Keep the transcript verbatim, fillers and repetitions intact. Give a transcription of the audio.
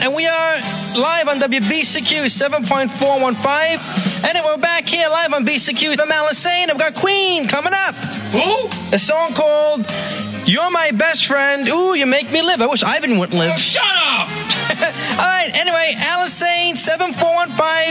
and we are live on W B C Q seven point four one five. And then we're back here live on B C Q. I'm Alan Sane. I've got Queen coming up. Who? A song called You're My Best Friend. Ooh, you make me live. I wish Ivan wouldn't live. Oh, shut up! All right, anyway, Alan Sane, seven four one five.